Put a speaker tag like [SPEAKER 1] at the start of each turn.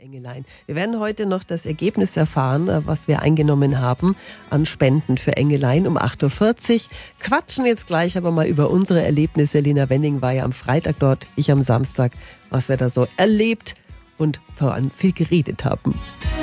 [SPEAKER 1] Engelein. Wir werden heute noch das Ergebnis erfahren, was wir eingenommen haben an Spenden für Engelein um 8.40 Uhr. Quatschen jetzt gleich aber mal über unsere Erlebnisse. Lena Wenning war ja am Freitag dort, ich am Samstag, was wir da so erlebt und vor allem viel geredet haben.